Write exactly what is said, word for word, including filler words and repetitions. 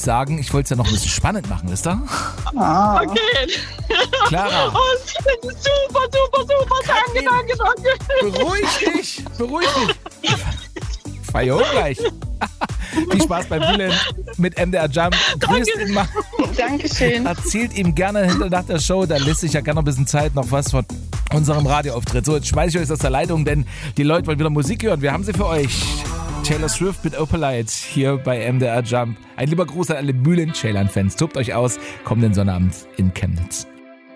sagen, ich wollte es ja noch ein bisschen spannend machen, wisst ihr? Ah. Okay. Clara. Oh, super, super, super. Danke, danke, danke. Beruhig dich, beruhig dich. Feier hoch gleich. Viel Spaß beim Wühlen mit M D R Jump. Grüßt ihn mal. Dankeschön. Erzählt ihm gerne hinter nach der Show, da lässt sich ja gerne ein bisschen Zeit noch was von unserem Radioauftritt. So, jetzt schmeiße ich euch aus der Leitung, denn die Leute wollen wieder Musik hören. Wir haben sie für euch. Taylor Swift mit Opalite hier bei M D R Jump. Ein lieber Gruß an alle Mühlen-Ceylan-Fans. Tobt euch aus, kommenden Sonnabend in Chemnitz.